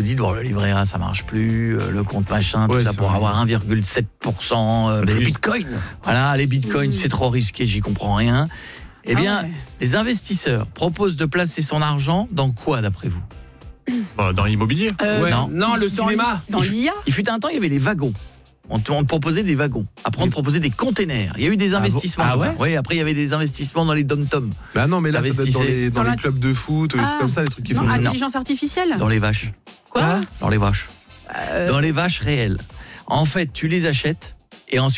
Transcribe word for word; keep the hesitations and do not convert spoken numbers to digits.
dites, bon, le livret A, ça marche plus, euh, le compte machin, tout Ouais, ça c'est pour vrai. avoir un virgule sept pour cent. Euh, les bitcoins. Voilà, les bitcoins, c'est trop risqué, j'y comprends rien. Eh bien, Ah ouais. les investisseurs proposent de placer son argent dans quoi, d'après vous? Bah, dans l'immobilier. Euh, Ouais. non. non, le dans cinéma. Dans l'I A. Il fut un temps, il y avait les wagons. On te, on te proposait des wagons. Après, on te proposait des containers. Il y a eu des investissements. Ah bon Ah comme ça. Oui, après, il y avait des investissements dans les dom-toms, Bah non, mais là, ça doit être dans Investissez. les, dans Dans les la- clubs de foot, les Ah. trucs comme ça, les trucs qui Non, font. intelligence artificielle. dans les vaches. Quoi Dans les vaches. Euh, Dans les vaches réelles. En fait, tu les achètes et ensuite